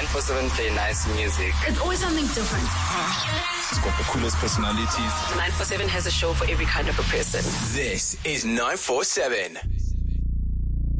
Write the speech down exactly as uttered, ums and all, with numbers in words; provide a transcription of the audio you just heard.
nine four seven play nice music. It's always something different. It's got the coolest personalities. nine four seven has a show for every kind of a person. This is nine four seven.